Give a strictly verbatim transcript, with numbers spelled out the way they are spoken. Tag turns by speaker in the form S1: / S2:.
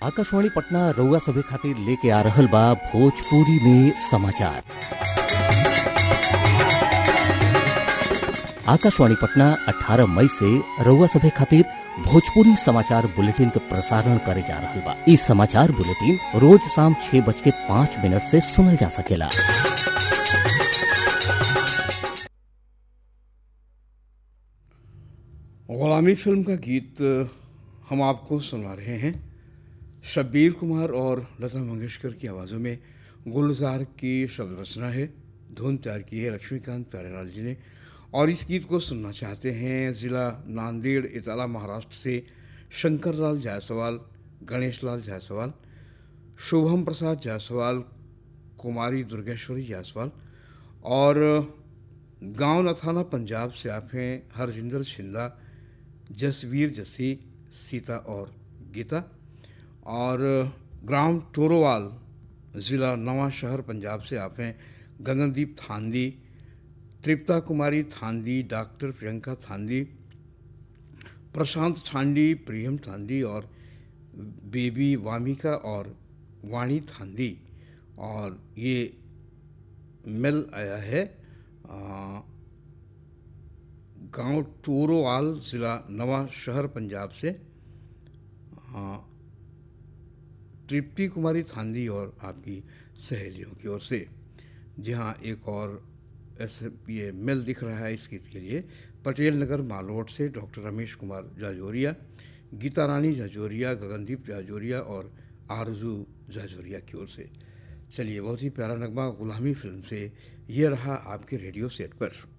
S1: आकाशवाणी पटना रउआ सभे खातिर लेके आ रहल बा भोजपुरी में समाचार। आकाशवाणी पटना अठारह मई से रउआ सभे खातिर भोजपुरी समाचार बुलेटिन के प्रसारण करे जा रहल बा। इस समाचार बुलेटिन रोज शाम छह बज के पाँच मिनट से सुनल जा सकेला।
S2: गुलामी फिल्म का गीत हम आपको सुना रहे हैं। शब्बीर कुमार और लता मंगेशकर की आवाज़ों में गुलजार की शब्द रचना है, धुन तैयार की है लक्ष्मीकांत प्यारेलाल जी ने। और इस गीत को सुनना चाहते हैं ज़िला नांदेड़ इताला महाराष्ट्र से शंकर लाल जायसवाल, गणेश लाल जायसवाल, शुभम प्रसाद जायसवाल, कुमारी दुर्गेश्वरी जायसवाल। और गांव नथाना पंजाब से आप हैं हरजिंदर छिंदा, जसवीर जसी, सीता और गीता। और ग्राम टोरोवाल ज़िला नवा शहर पंजाब से आप हैं गगनदीप थांदी, तृप्ता कुमारी थांदी, डॉक्टर प्रियंका थांदी, प्रशांत थांडी, प्रियम थांदी और बेबी वामिका और वाणी थांदी। और ये मेल आया है गांव टोरोवाल ज़िला नवा शहर पंजाब से तृप्ति कुमारी थांदी और आपकी सहेलियों की ओर से। जी हाँ, एक और ऐसे ये मेल दिख रहा है इस गीत के लिए पटेल नगर मालोट से डॉक्टर रमेश कुमार जाजोरिया, गीता रानी जाजोरिया, गगनदीप जाजोरिया और आरजू जाजोरिया की ओर से। चलिए, बहुत ही प्यारा नगमा गुलामी फिल्म से ये रहा आपके रेडियो सेट पर।